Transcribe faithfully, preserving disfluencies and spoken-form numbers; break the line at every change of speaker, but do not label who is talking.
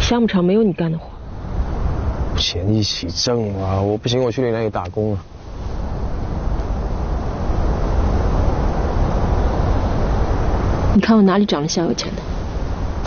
项目厂没有你干的活。
钱一起挣嘛，我不行，我去你那里打工啊。
你看我哪里长得像有钱的？